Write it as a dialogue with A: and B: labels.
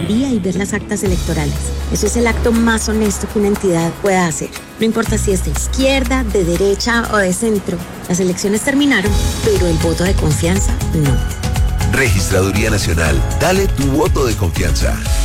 A: registraduría y ver las actas electorales. Eso es el acto más honesto que una entidad pueda hacer. No importa si es de izquierda, de derecha o de centro. Las elecciones terminaron, pero el voto de confianza no.
B: Registraduría Nacional. Dale tu voto de confianza.